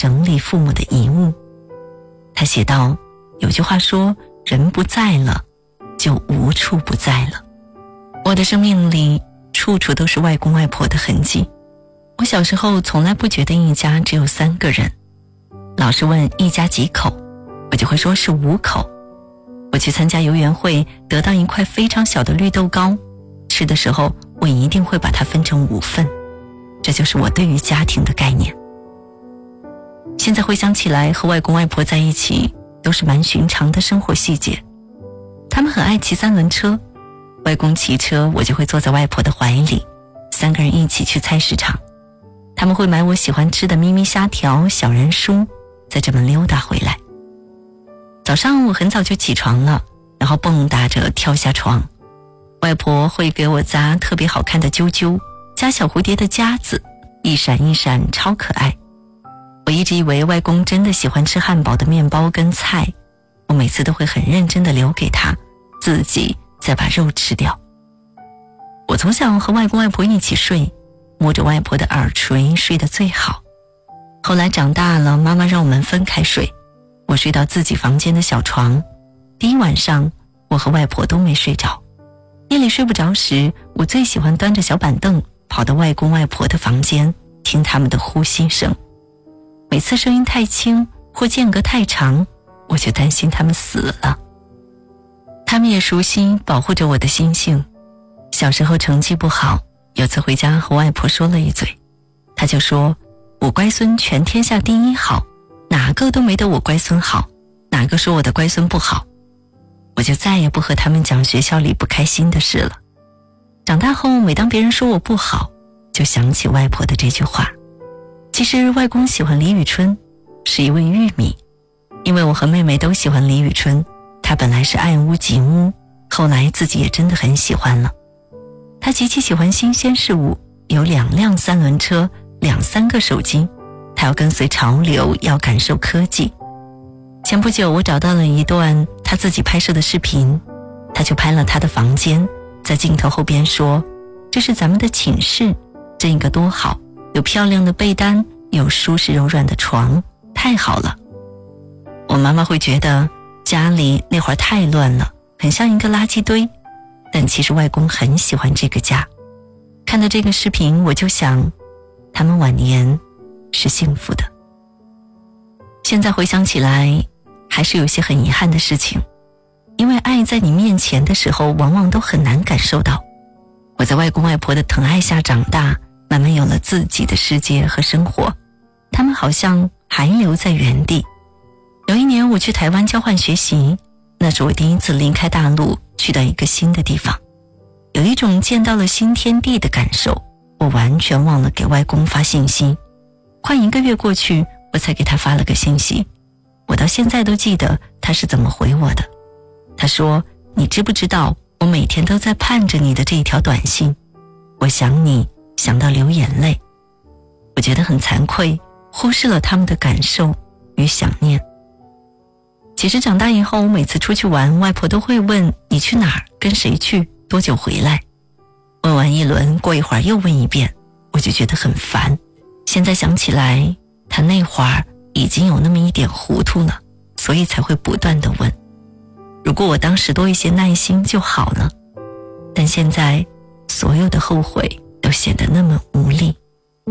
整理父母的遗物。他写道，有句话说，人不在了，就无处不在了。我的生命里处处都是外公外婆的痕迹。我小时候从来不觉得一家只有3个人，老师问一家几口，我就会说是5口。我去参加游园会，得到一块非常小的绿豆糕，吃的时候我一定会把它分成5份。这就是我对于家庭的概念。现在回想起来，和外公外婆在一起都是蛮寻常的生活细节。他们很爱骑3轮车，外公骑车，我就会坐在外婆的怀里，3个人一起去菜市场。他们会买我喜欢吃的咪咪虾条、小人酥，再这么溜达回来。早上我很早就起床了，然后蹦跶着跳下床。外婆会给我扎特别好看的揪揪，加小蝴蝶的夹子，一闪一闪，超可爱。我一直以为外公真的喜欢吃汉堡的面包跟菜，我每次都会很认真地留给他，自己再把肉吃掉。我从小和外公外婆一起睡，摸着外婆的耳垂睡得最好。后来长大了，妈妈让我们分开睡，我睡到自己房间的小床。第一晚上我和外婆都没睡着。夜里睡不着时，我最喜欢端着小板凳跑到外公外婆的房间，听他们的呼吸声。每次声音太轻或间隔太长，我就担心他们死了。他们也熟悉保护着我的心性。小时候成绩不好，有次回家和外婆说了一嘴，她就说，我乖孙全天下第一好，哪个都没得我乖孙好，哪个说我的乖孙不好。我就再也不和他们讲学校里不开心的事了。长大后，每当别人说我不好，就想起外婆的这句话。其实外公喜欢李宇春，是一位玉米。因为我和妹妹都喜欢李宇春，她本来是爱屋及乌，后来自己也真的很喜欢了。她极其喜欢新鲜事物，有2辆3轮车，2、3个手机，她要跟随潮流，要感受科技。前不久我找到了一段她自己拍摄的视频，她就拍了她的房间，在镜头后边说，这是咱们的寝室，这个多好，有漂亮的被单，有舒适柔软的床，太好了。我妈妈会觉得家里那会儿太乱了，很像一个垃圾堆，但其实外公很喜欢这个家。看到这个视频，我就想，他们晚年是幸福的。现在回想起来，还是有些很遗憾的事情，因为爱在你面前的时候，往往都很难感受到。我在外公外婆的疼爱下长大，慢慢有了自己的世界和生活，他们好像还留在原地。有一年我去台湾交换学习，那是我第一次离开大陆，去到一个新的地方，有一种见到了新天地的感受。我完全忘了给外公发信息，快1个月过去，我才给他发了个信息。我到现在都记得他是怎么回我的。他说，你知不知道我每天都在盼着你的这一条短信，我想你想到流眼泪。我觉得很惭愧，忽视了他们的感受与想念。其实长大以后，我每次出去玩，外婆都会问，你去哪儿，跟谁去，多久回来。问完一轮，过一会儿又问一遍，我就觉得很烦。现在想起来，她那会儿已经有那么一点糊涂了，所以才会不断地问。如果我当时多一些耐心就好了，但现在所有的后悔都显得那么无力。